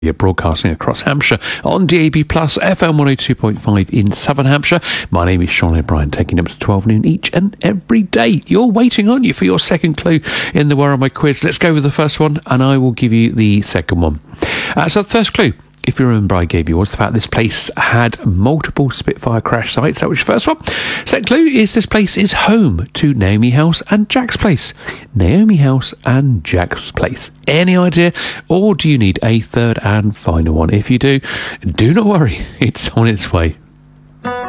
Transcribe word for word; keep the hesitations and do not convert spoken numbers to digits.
You're broadcasting across Hampshire on D A B Plus, F M one oh two point five in Southern Hampshire. My name is Sean O'Brien, taking up to twelve noon each and every day. You're waiting on you for your second clue in the Where Am I quiz. Let's go with the first one, and I will give you the second one. Uh, so the first clue, if you remember, I gave you was the fact this place had multiple Spitfire crash sites. That was your first one. Second clue is this place is home to Naomi House and Jack's Place. Naomi House and Jack's Place. Any idea? Or do you need a third and final one? If you do, do not worry. It's on its way.